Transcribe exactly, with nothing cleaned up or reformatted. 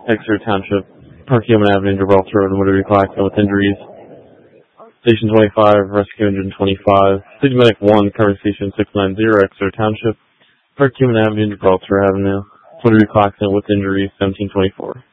Exeter Township, Parkhaven Avenue, Gibraltar Road, and Woodbury Claxton with injuries. Station twenty-five, Rescue Engine twenty-five. City Medic one, covering Station six ninety, Exeter Township, Parkhaven Avenue, Gibraltar Avenue, Woodbury Claxton with injuries, seventeen twenty-four.